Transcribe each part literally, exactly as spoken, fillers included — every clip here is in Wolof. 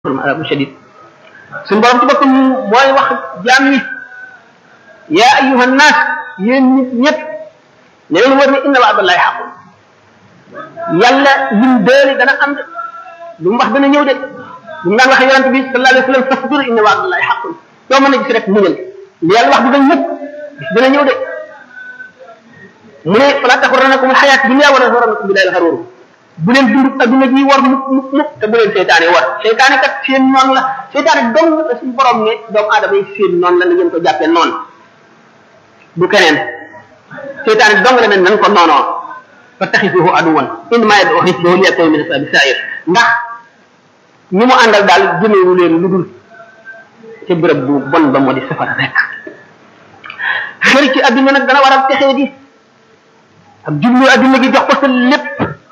bu shadid suñu borom ci boppam mooy wax jaam ñi yaa ayuha nnaas yéen nit ñëpp ne leen war ne inna wa'dallahi haqqun yàlla lim déeli dana am de lu mu wax dana ñëw de lu mu daan waxee yonent bi sallallahu alayhi wa sallam fasbir inna wa'dallahi haqqun yow mën na gis rek muñal li yàlla wax dina ñëpp bis dana ñëw de mu ne fala taxurrannakum alxayaat dunya wala taxurrannakum billahi alxaruur bu leen dund adduna ji war mukk mukk mukk te bu leen seytaane war seytaane kat seen noonu la seytaane dong la suñu borom ne doomu aadama yi seen noonu la na ngeen ko jàppee noonu du keneen seytaane dong la ne nan ko noonoo fa taxisuhu aduwan innamaa yad'u hizbahu liyakunu min ashaabi sa'iir ndax ñi mu àndal daal jëmewu leen lu dul ca béréb bu bon ba moo di safara rek xër ci adduna nag dana waral texee di ak jublu adduna gi jox ko sa lépp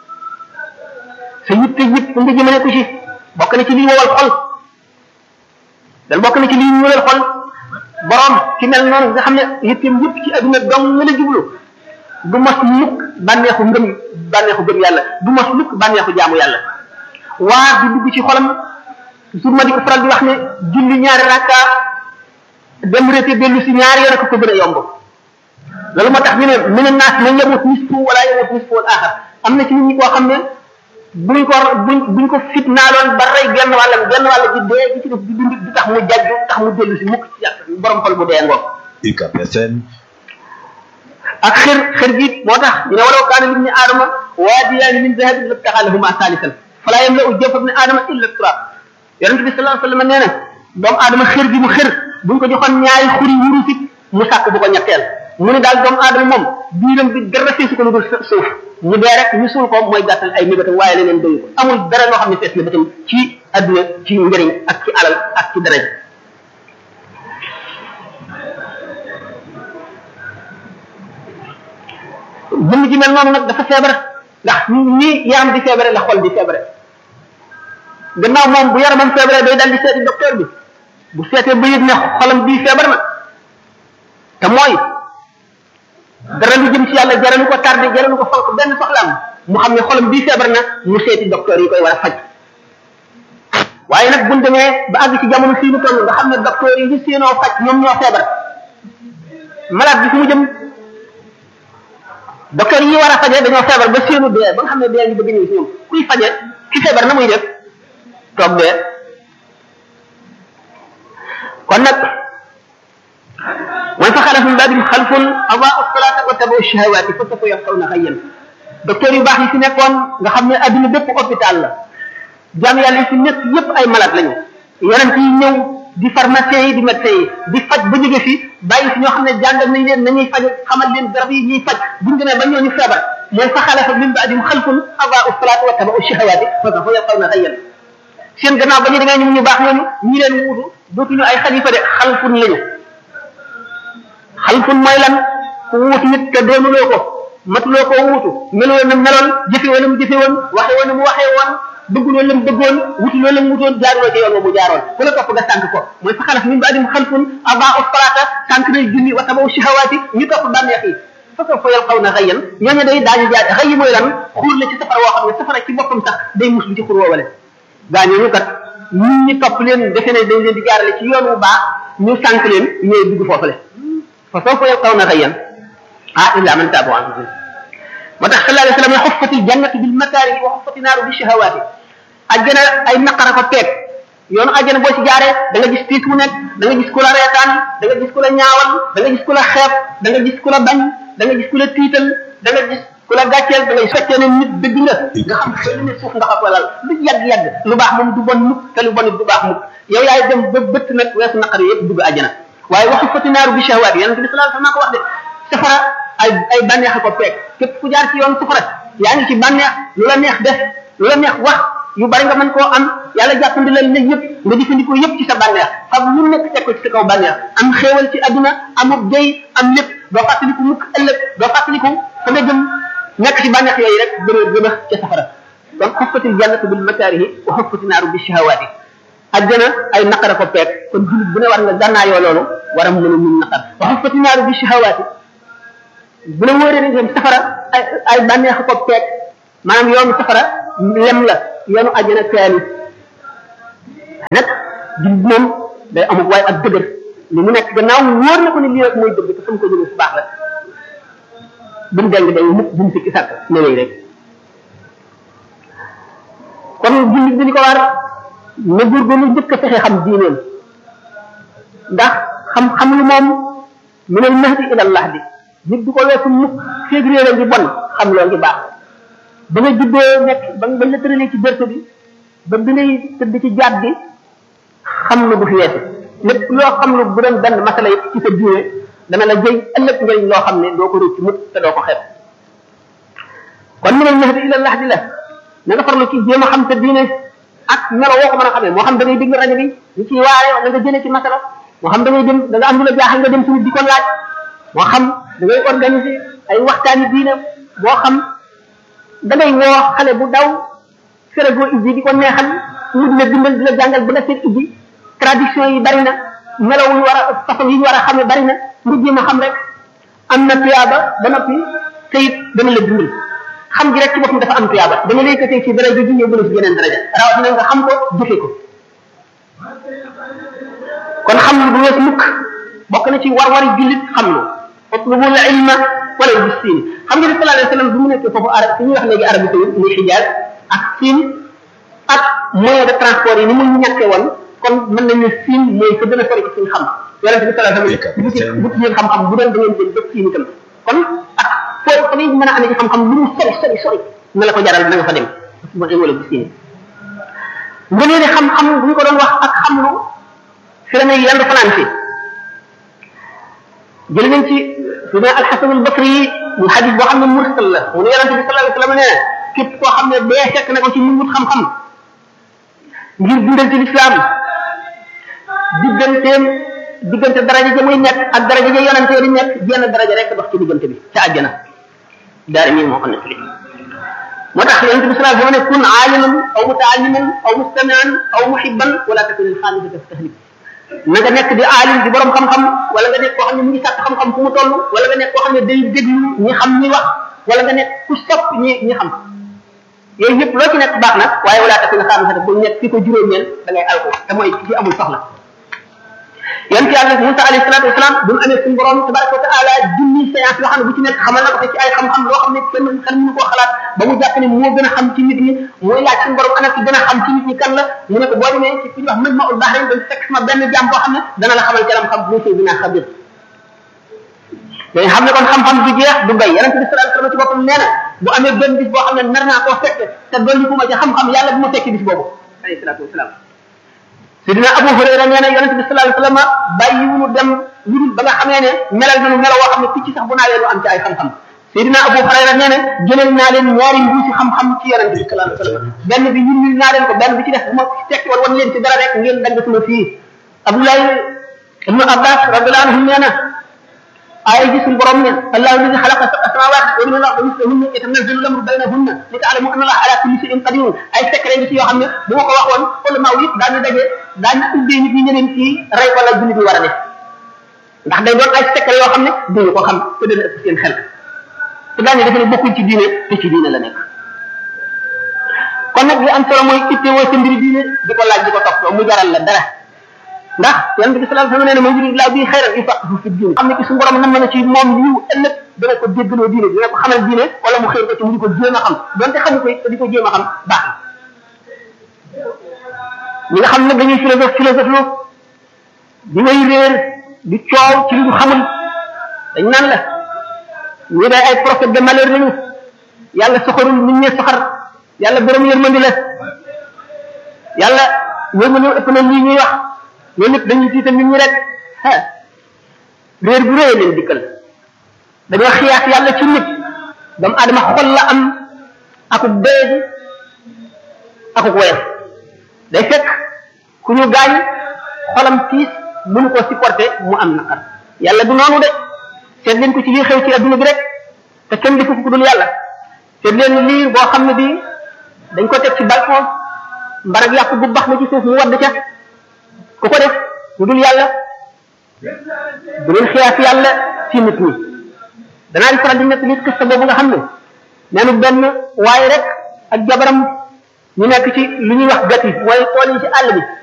sa yitte yëpp nga jëmale ko ci bokk na ci lii wowal xol dal bokk na ci lii ñuulal xol borom ci mel noonu nga xam ne yitteem yëpp ci adduna dong nga la jublu du mos mukk bànneexu ngëm bànneexu gëm yàlla du mos mukk bànneexu jaamu yàlla waar di dugg ci xolam toujours ma di ko faral di wax ne julli ñaari rakka dem rété dellu si ñaari yoon ko ko gën a yomb loolu moo tax ñu ne mina naas man yamut nisfu wala yamut nisfu wal axar am na ci nit ñi koo xam ne buñ ko buñ buñ ko fitnaaloon ba rey genn wàllam genn wàll ji dee gi ci def di dund di tax mu jajju tax mu dellu si mukk ci yàlla borom xol bu dee ngoog U K P S N ak xër xër gi moo tax ñu ne walaw kaana libni aadama waadiyaani min dahabin labtagaa lahumaa saalisan falaa yamla'u jawfa ibni aadama illa turaab yonent bi sallallahu alayhi wa sallam nee na doomu aadama xër gi mu xër buñ ko joxoon ñaari xuri wurus it mu sàkk bu ko ñetteel mu ne daal doomu aadama moom biiram bi dara feesu ko lu dul suuf mu dee rek ñu suul ko mooy gàttal ay mébatam waaye leneen doyu ko amul dara loo xam ne fees na bëtam ci adduna ci njëriñ ak ci alal ak ci dara jëmm ji mel noonu nag dafa feebar ndax ni yaram di feebare la xol di feebare gannaaw moom bu yaramam feebare day dal di seeti docteur bi bu seetee ba yëg ne xolam bii feebar na te mooy dara lu jëm ci yàlla jaralu ko tardé jaralu ko fal ko benn soxlaam mu xam ne xolam bii feebar na mu seeti docteur yi koy war a faj waaye nag buñ demee ba àgg ci jamono fii nu toll nga xam ne docteur yi ñu séenoo faj ñoom ñoo feebar malade bi fu mu jëm docteur yi war a faje dañoo feebar ba séenu dee ba nga xam ne dee ngi bëgg ñëw ci ñoom kuy faje ki feebar na muy def toog dee kon nag mooy fa xalaf min baadihim xalfun adaa'u salaata wa tabaa'u shahawaati fa sawfa yalqawna ghayyan docteur yu baax yi fi nekkoon nga xam ne adduna bépp hôpital la jaam yàlla yi fi nekk yépp ay malade lañu yonent yi ñëw di pharmacien yi di médecin yi di faj ba jóge fi bàyyi fi ñoo xam ne jàngal nañ leen nañuy faj xamal leen garab yi ñuy faj buñ demee ba ñooñu feebar mooy fa xalafa min baadihim xalfun adaa'u salaata wa tabaa'u shahawaati fa sawfa yalqawna ghayyan seen gannaaw ba ñu demee ñu ñu baax ñooñu ñi leen wuutu dootuñu ay xalifa de xalfun lañu xalfun mooy lan ku wuutu nit te doonuloo ko matuloo ko wuutu meloo na meloon jëfe woon mu jëfe woon waxe woon mu waxee woon bëgguloo la mu bëggoon wutuloo la mu wutoon jaaruloo ci yoon wa mu jaaroon ku la topp nga sànk ko mooy fa xalaf min ba'dihim xalfun adaa'u salaata sànk nay julli wa tabaa'u shahawaati ñu topp bànneex yi fa sawfa yalqawna ghayyan ñooñu day daañu jaar xëy mooy lan xuur la ci safara woo xam ne safara ci boppam sax day muslu ci xur woowale gaa ñooñu kat ñun ñi topp leen defe ne dañ leen di jaarale ci yoon wu baax ñu sànk leen ñooy dugg foofale fa sawfa yalqawna ghayyan ah illa man taaba wa amila moo tax sallallahu alayhi wa sallam ne xuffatil jannatu bil makaarihi wa xuffati naaru bi shahawaati ajjana ay naqara ko teeg yoonu ajjana boo ci jaaree da nga gis tiis mu nekk da nga gis ku la reetaan da nga gis ku la ñaawal da nga gis ku la xeeb da nga gis ku la bañ da nga gis ku la tiital da nga gis ku la gàcceel da ngay fekkee ne nit dëgg nga nga xam ne ne suuf nga xam walal lu yàgg-yàgg lu baax moom du bon mukk te lu bon it du baax mukk yow yaay dem ba bëtt nag weesu naqar yëpp dugg ajjana waaye waxu fati naaru bi shahawaat yonent bi sallallahu alayhi wasallam ko wax de safara ay ay bànneex a ko peeg képp ku jaar ci yoon safara yaa ngi ci bànneex lu la neex def lu la neex wax yu bari nga mën koo am yàlla jàppandi leen ne yëpp nga jëfandikoo yëpp ci sa bànneex xam lu nekk teg ko ci sa kaw bànneex am xéewal ci adduna amub jëy am lépp doo fàttaliku mukk ëllëg doo fàttaliku fa nga jëm nekk ci bànneex yooyu rek gën a gën a ca safara donc xuffatil jannatu bil makaarihi wa xuffati naaru bi shahawaati ajjana ay naqara ko peeg kon jullit bu ne war nga gànnaayoo loolu war a mën a mun naqar wa xuffati naaru bi shahawaati bu la wóoree ne safara ay ay bànneex ko peeg maanaam yoonu safara lem la yoonu ajjana kaani nag jullit moom day amul waaye ak dëgër li mu nekk gannaaw wóor na ko ne lii rek mooy dëgg te fa mu ko jëlee su baax la bu mu deng day mukk bu mu sikki sàkk ne lay rek kon jullit bi li ko war na góorgóorlu jëkk a fexe xam diineem ndax xam-xam lu moom min al mahdi ila al lahdi nit du ko weesu mukk feeg réere ngi bon xam loo ngi baax ba nga juddoo nekk ba nga la tëralee ci berse bi ba bi ngay tëdd ci jaat bi xam lu du fi weesu lépp loo xam lu bu doon benn masala yi ci sa diine dana la jëy ëllëg njëriñ loo xam ne doo ko rëcc mukk te doo ko xeeb kon min al mahdi ila al lahdi la na nga farlu ci jéem a xam sa diine ak melo woo ko mën a xamee moo xam da ngay déglu rajo bi ñu ciy waare wala nga jëlee ci masala moo xam da ngay dem da nga am lu la jaaxal nga dem suñu di ko laaj moo xam da ngay organiser ay waxtaani diine moo xam da ngay woo xale bu daw ferego ibbi di ko neexal mu di la dimbal di la jàngal bu la seet ibbi tradition yi bari na melaw yu war a façon yi ñu war a xamee bari na nga jéem a xam rek am na tuyaaba ba noppi te it dana la dimbal xam gi rek ci boppam dafa am tuyaaba danga lay yëkkatee ci daraja ji ñëw bële ci yeneen daraja rawatina nga xam ko jëfe ko kon xam lu du wees mukk bokk na ci war-wari jullit xam lu utlubul ilma wala bis siin xam nga ni sallallahu alayhi wa sallam bi mu nekkee foofu arab fi ñuy wax léegi Arabie Saoudite muy Hijaz ak siin ak moyen de transport yi ni mu ñàkkee woon kon mën nañu siin mooy fa gën a sori ci suñu xam yonente bi sallallahu alayhi wa sallam bu ci ngeen xam-xam bu doon da ngeen jël def siin itam kon ak foo fa ngay mën a amee ci xam-xam lu mu sori sori sori na la ko jaral na nga fa dem mo wala bis siin nga ne xam-xam bu ñu ko doon wax ak xam lu fi la may yendu fanaan fi jël nañ ci su ne alxasan albasri mu xadis boo xam ne mursal la mu ne yonente bi sallallahu alayhi wa sallam nee képp koo xam ne dee fekk na ko ci ñu wut xam-xam ngir dundal ci lislaam digganteem diggante daraja ja muy nekk ak daraja ja yonente di nekk jenn daraja rek dox ci diggante bi ca àjjana daari mii moo xam ne fi moo tax yonente bi sallallahu alayhi wa sallam ne kun aaliman aw mutaalliman aw mustamian aw muhibban wala takun alxaamisata tastahlik na nga nekk di aalim di borom xam-xam wala nga nekk koo xam ne mu ngi sàkk xam-xam fu mu toll wala nga nekk koo xam ne day déglu ñi xam ñi wax wala nga nekk ku sopp ñi ñi xam yooyu yëpp loo ci nekk baax na waaye wala takk na xaamisata bu nekk fi ko juróomeel da ngay alko te mooy ci amul soxla yonent yàlla Musa alayhi salaatu wasalaam bu mu amee suñu borom tabaraka wa taala junni séance yoo xam ne bu ci nekk xamal na ko ci ay xam-xam loo xam ne kenn xel mënu koo xalaat ba mu jàpp ne moo gën a xam ci nit ñi mooy laaj suñu borom ana ki gën a xam ci nit ñi kan la mu ne ko boo demee ci fi ñu wax mën ma ul baax rek dañ fekk sama benn jàmm boo xam ne dana la xamal calam xam bu sëy dinaa xabir dañ xam ne kon xam-xam du jeex du bay yonent bi sallallahu alayhi wasallam ci boppam nee na bu amee benn bis boo xam ne nar naa koo fekk te dolli ku ma ci xam-xam yàlla bu ma fekk bis boobu alayhi salaatu wasalaam Sidina Abu Hurayra nee na yonente bi sallallahu alayhi wasallam bàyyi wu ñu dem lu ba nga xamee ne melal nañu melo woo xam ne picc sax bu naawee lu am ci ay xam-xam Sidina Abu Hurayra nee na jëlal naa leen ñaari mbuusi xam-xam ci yonente bi sallallahu alayhi wasallam benn bi yulli naa leen ko benn bi ci def bu ma tekki woon wan leen ci dara rek ngeen dagg sama fii Abdoulaye ibnu Abbas radiyallahu anhu nee na aaya ji suñu borom ne allahu alladi xalaqa sab'a samawati wa min al-ardi mislahunna yatanazzalu al-amru baynahunna li ta'lamu anna allaha ala kulli shay'in qadir ay secret ngi ci yoo xam ne bu ma ko waxoon ulama yëpp daañu daje daañu ubbee nit ñi ñeneen ci rey ko la jullit yi war a def ndax day doon ay secret yoo xam ne duñu ko xam te dana ëpp seen xel te daañu defe ne bokkul ci diine te ci diine la nekk kon nag li am solo mooy ittewoo sa mbiri diine di ko laaj di ko topp mu jaral la dara ndax yonent bi sallallahu alayhi wasallam nee na man yuridillahu bihi xayran yufaqihu fi diine xam ne ki suñu borom nam na ci moom yiw ëllëg dana ko déggaloo diine dina ko xamal diine wala mu xëy ko ci mu di ko jéem a xam donte xamu ko te di ko jéem a xam baax na ñi nga xam ne dañuy philosophe philosophe lu di ngay réer di coow ci li ñu xamul dañ naan la ñu day ay prophète de malheur lañu yàlla soxorul nit ñee soxar yàlla borom yërmandi la yàlla yërmandi ëpp na lii ñuy wax ñoom it dañuy tiital nit ñi rek ah réer bu réy leen dikkal dañoo xiyaas yàlla ci nit doomu aadama xol la am akuk déegi akuk woyof day fekk ku ñu gaañ xolam tiis mënu ko supporter mu am naqar yàlla du noonu de seet leen ko ci lii xew ci adduna bi rek te kenn defu ko dul yàlla seet leen liir boo xam ne bii dañ ko teg ci balcon mbarag yàqu bu bax na ci suuf mu wadd ca ku ko def lu dul yàlla du leen xiyaas yàlla ci nit ñi danaa di faral di nekk nit kista boobu nga xam ne neenu benn waaye rek ak jabaram ñu nekk ci lu ñuy wax gati mooy tool yi ci àll bi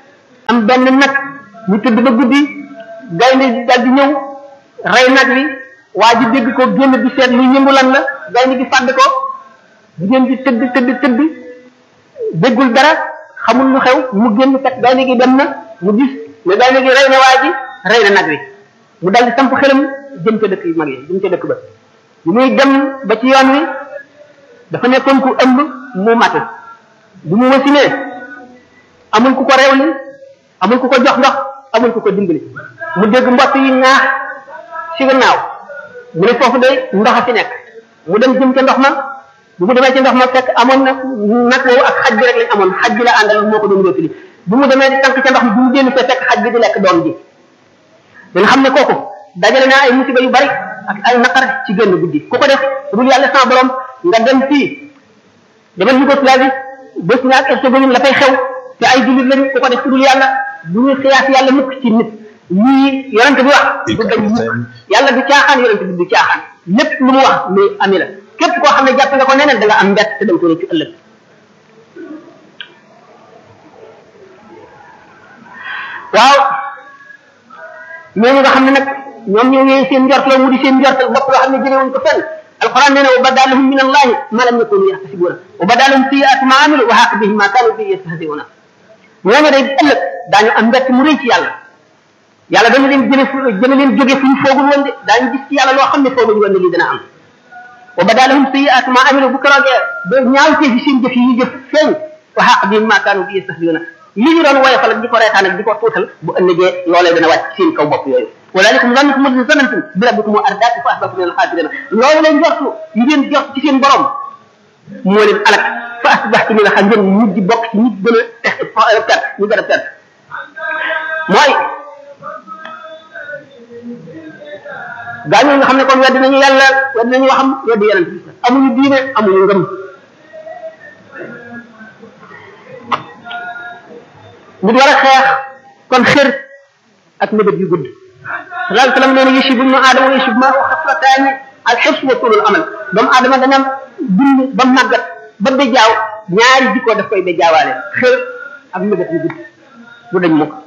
am benn nag ñu tëdd ba guddi gaynde dal di ñëw rey nag wi waa ji dégg ko génn di seet lu yëngu lan la gaynde gi fàdd ko jigéen bi tëdd tëdd tëdd déggul dara xamul lu xew mu génn fekk gaynde gi dem na mu gis ne gaynde gi rey na waa ji rey na nag wi mu dal di samp xelam jëm ca dëkk yu mag yi jëm ca dëkk ba bi muy dem ba ci yoon wi dafa nekkoon ku ëmb mu mat bi mu wasinee amul ku ko rewli amul ku ko jox ndox amul ku ko dimbali mu dégg mbott yi ñaax ci gannaaw mu ne foofu de ndox a fi nekk mu dem jëm ca ndox ma bu mu demee ci ndox ma fekk amoon na nag woowu ak xaj bi rek lañ amoon xaj bi la àndal moo ko doon wéttali bu mu demee di tànk ca ndox mi bu mu génn fee fekk xaj bi di lekk doom ji danga xam ne kooku dajale naa ay musiba yu bari ak ay naqar ci génn guddi ku ko def dul yàlla sama borom nga dem fii demal Yougoslavie bés nga ak Herzégovine la fay xew te ay jullit lañu ku ko def dul yàlla du ñu xiyaas yàlla mukk ci nit lii yonent bi wax du dañ mukk yàlla du caaxaan yonent bi du caaxaan lépp lu mu wax muy ami la képp koo xam ne jàpp nga ko neneen da nga am mbett te dem ko ci ëllëg waaw ñooñu nga xam ne nag ñoom ñoo ñëwee seen njort la mu di seen njort bopp loo xam ne jëlewuñ ko fenn alquran nee na wa bada lahum min allahi ma lam yakunu yaxtasibuna wa bada lahum sayyi'atu ma amilu wa haqa bihim ma kanu bihi yastahzi'una ñooñu day ëllëg daañu am mbett mu rëy ci yàlla yàlla dana leen jële jële leen jóge fu ñu foogul woon de daañu gis ci yàlla loo xam ne fooguñu woon ne lii dana am wa bada lahum sayyi'atu ma amilu bu keroogee ba ñaawtee fi seen jëf yi ñu jëf feeñ wa haqa bihim ma kanu bihi yastahzi'una li ñu doon woyofal ak di ko reetaan ak di ko tuutal bu ëllëgee loolee dana wàcc seen kaw bopp yooyu walaalikum zannukum alladi zanantum bi rabbikum ardaatu fa asbahtum min alxaasiriina loolu leen jortu yi ngeen jort ci seen borom moo leen alak fa asbahtum min alxaasiriina ngeen mujj bokk ci ñi gën a tex perte ñu gën a perte mooy gaañoo nga xam ne kon weddi nañu yàlla weddi nañu waxam weddi yonent bi amuñu diine amuñu ngëm nit war a xeex kon xër ak mébét yu gudd sallallahu alayhi wa sallam nee na yushibu ibnu aadama yushibu maa xaflataani alxirs wa tulul amal doomu aadama dana dund ba màggat ba bejaaw ñaari jikko daf koy bejaawaale xër ak mébét yu gudd bu dañ mukk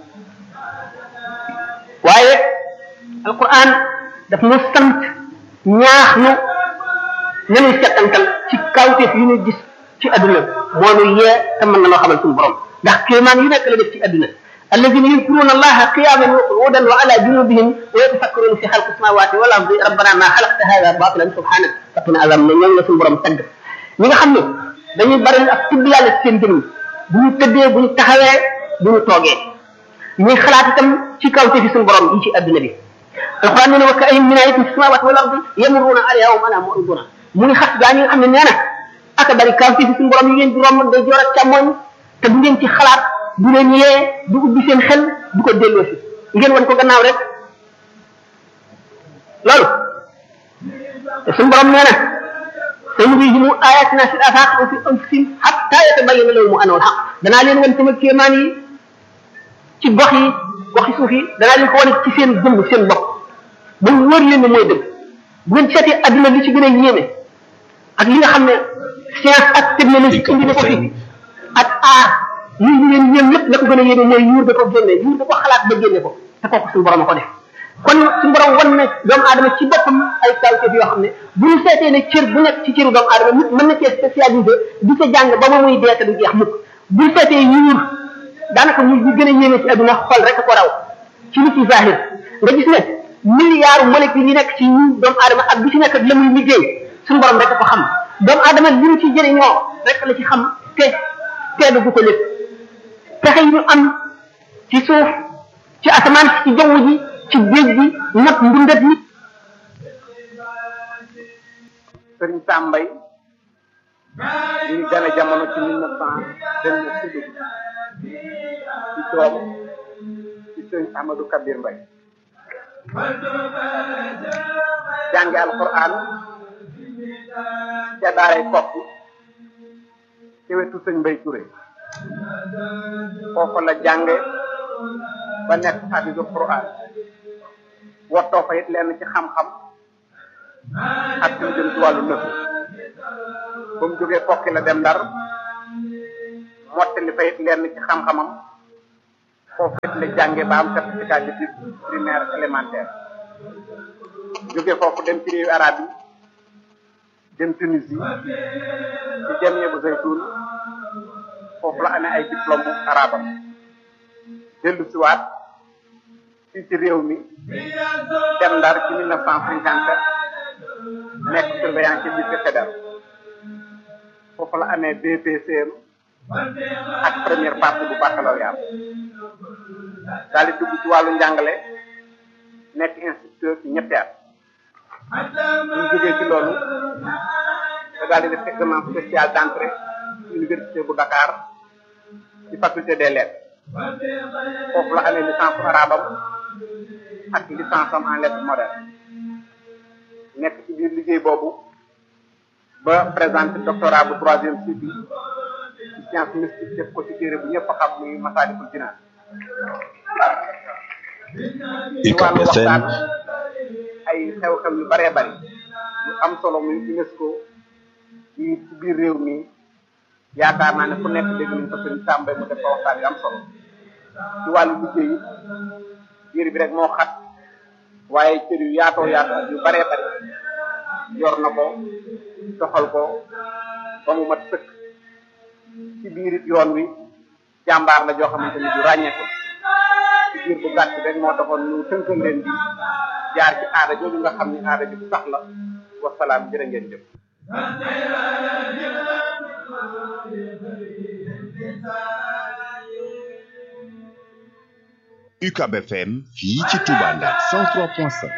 waaye alquran daf nu sant ñaax nu nanuy settantal ci kawteef yu ñu gis ci adduna moo nu yee te mën na noo xamal suñu borom ndax kéemaan yu nekk la def ci adduna alladina yadkuruna allaha qiyaman wa qu'udan wa ala junubihim wa yatafakkaruna fi xalqi samawati wal ardi rabbana ma xalaqta hada batilan subhanak faqina azab na ñoom la suñu borom tagg ñi nga xam ne dañuy bari ak tudd yàlla ci seen jëmm bu ñu tëddee bu ñu taxawee bu ñu toogee ñuy xalaat itam ci kawte fi suñu borom yi ci adduna bi alquran nee na wa ka'ayyin min ayatin fi samawati wal ardi yamurruna alayha wa hum anha mu'riduna mu ngi xas gaa ñi nga xam ne nee na aka bari kawte fi suñu borom yi ngeen di romb day joor ak càmmoñ te bu ngeen ci xalaat du leen yee du ubbi seen xel du ko delloo si ngeen wan ko gannaaw rek loolu te suñu borom nee na sanurihim ayatina fil afaq wa fi anfusihim hatta yatabayyana lahum annahu al-haqq danaa leen wan sama kéemaan yi ci gox yi gox yi suuf yi danaa leen ko wane ci seen jëmm seen bopp ba mu wóor leen ne mooy dëgg bu ngeen seetee adduna li ci gën a yéeme ak li nga xam ne science ak technologie indi na ko fi ak aar lii ñu leen yéem lépp la ko gën a yéeme mooy yuur da ko génne yuur da ko xalaat ba génne ko te kooku suñu borom a ko def kon suñu borom wan ne doomu aadama ci boppam ay kawteef yoo xam ne bu ñu seetee ne cër bu nekk ci cëru doomu aadama nit mën na cee spécialisé di ca jàng ba ma muy dee te du jeex mukk bu ñu seetee yuur daanaka ñu ñu gën a yéeme ci adduna xol rek ko raw ci nit ci zahir nga gis ne milliards molécules yi nekk ci yuur doomu aadama ak bi ci nekk la muy liggéey suñu borom rek ko xam doomu aadama li mu ci jëriñoo rek la ci xam te teedu gu ko lépp pexe yi ñu am ci suuf ci asamaan ci jaww ji ci géej gi nag mbindat nit sëriñ Sambay ñu ngi gane jamono ci mille neuf cent vingt-neuf ci doom ci sëriñ Amadou Kabir Mbay jànge alquran ca daaray Kokki ci wetu sëñ Mbay Touré foofu la jànge ba nekk xafisu Quran wottoo fa it lenn ci xam-xam ak ci jëm ci wàllu nëfu ba mu jógee Kokki la dem Ndar mottali fa it lenn ci xam-xamam foofu it la jànge ba am certificat d'études primaire élémentaire jóge foofu dem ci réewu arab yi dem Tunisie ci jamie bu Zaytoun foofu la amee ay diplôme arabam dellu siwaat fii ci réew mi dem Ndar ci mille neuf cent cinquante nekk surveillant ci lycée fédéral foofu la amee B P C M ak première partie bu baccalauréat daal di dugg ci wàllu njàngale nekk instituteur ci ñetti at bu ñu jógee ci loolu da daal di def examen spécial d'entrée ci université bu Dakar ci faculté des lettres foofu la amee licence arabam ak licence am en lettres modernes nekk ci biir liggéey boobu ba présenté doctorat bu troisième cycle ci science mystique def ko ci téere bu ñëpp xam muy Masaalikul Jinaan ci wàllu waxtaan ay xew-xew yu baree bari yu am solo muy UNESCO ci ci biir réew mi yaakaar naa ne fu nekk dégg nañ ko sëñ Sàmba mu def ko waxtaan yu am solo ci wàllu liggéey biir bi rek moo xat waaye cër yu yaatoo yaatoo ak yu baree bari yor na ko doxal ko ba mu mat sëkk ci biir it yoon wi jàmbaar la joo xamante ni du ràññeeku ci biir bu gàtt rek moo taxoon ñu tënkal leen di jaar ci aada jooju nga xam ni aada ju sax la wasalaam jërë ngeen jëf. U C A B F M fii ci Touba Ndar cent trois point cinq.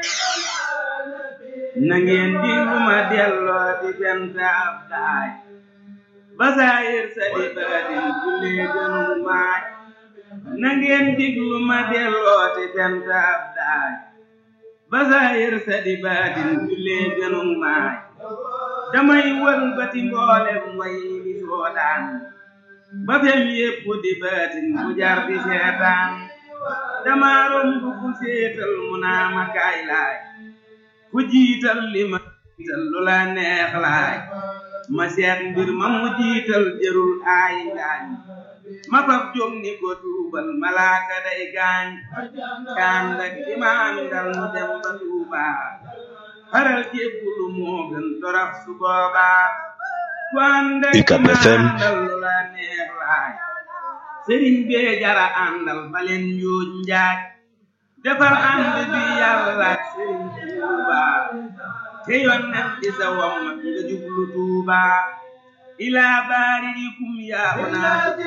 na ngeen diglu ma delloo di bent ab daaj basaayir sa di baatin jullee gënu maaj na ngeen diglu ma delloo di bent ab daaj basaayir sa di baatin jullee gënu maaj damay wër bati mboolem way li soodaan ba fem yépp di baatin bu jar di seetaan dama romb ku seetal mu naa ma kaay laaj ku jiital li ma jiital lu la neex laaj ma seet mbir ma mu jiital jërul aay ngaañ ma fab jóg ni ko tuubal malaaka day gaañ kaan dak imaam dal mu dem ba Tuuba faral jébbulu moo gën torax su boobaa ku ànd ak imaam dal lu la neex laaj sëriñ bee jara àndal baleen yuuj njaaj defar ànd bi yàlla ak sëriñ Tuuba te yonent di sa wammat nga jublu Tuuba ilaa baariikum yaa unaatu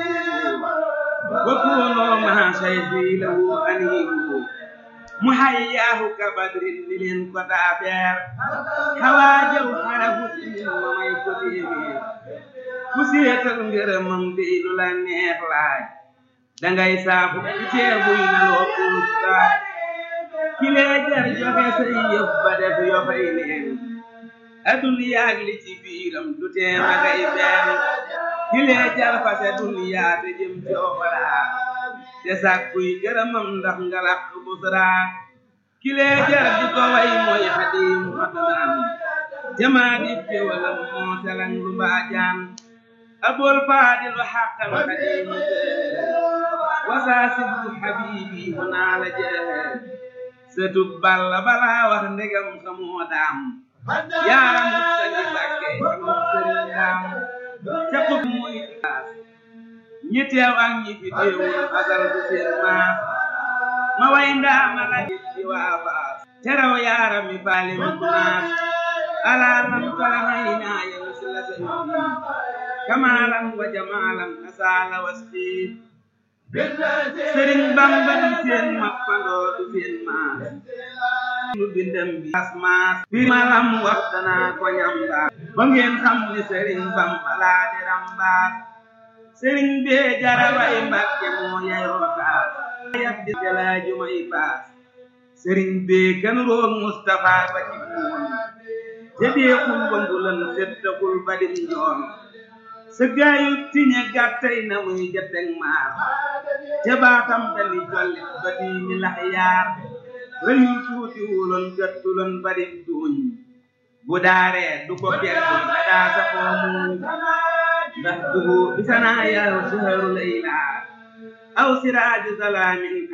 wa kuunoo ma'a sayfi lahu aniibu mu hayyaahu ka badrin ni leen ko taafeer xawaajaw xarafu sin ma may ko téeméer ku seetal ngërëmam dey lu la neex laaj dangay saafu ci ceebuy na loo puus saaj kilee jar joxe say yëf ba def yofay neen aduniyaag li ci biiram du tee ma ngay benn kilee jar fase duniyaa te jëm ci oxraa te sàkkuy gërëmam ndax nga làq busraa kilee jar di ko way mooy xadiimu adnaan jamaa di tewalam moo selang lu mbaajaan abul faadilu xàqan xadiimu wasaasibtu xabiibi hunaa la jeexee sëtub balla balaa wax ndegam xamoo daam yaaramut sa ngi sàkke xamut sëriñ daam ca xub muy taas ñi teew ak ñi fi teewul asal du seen maas ma way ndaama la ci waa faas teraw yaarami faalim naas alaa lam tarahaynaa ya misla sayyidi kamaalan wa jamaalan asaala wasfiit sëriñ Bamba du seen mappandoo du seen maas lu bindam bi as maas fi malam wax danaa ko ñambaas ba ngeen xam ni sëriñ Bamba laa di rambaas sëriñ bee jaraway Mbàkke moo yayoo taas yab di jalaaju may baas sëriñ bee kan roog Mustafa ba ci buun te deexul bambulan settagul ba dim njoon sa gaayu tiñe gàttay na muy jateg maar te baatam dali jollit ba diini lax yaar rëyul tuuti wuloon gëttuloon ba dim duuñ bu daaree du ko gertul da daa safoo muuñ ndax dugu bisanaa yaru suharu laylaa aw siraaju salaamin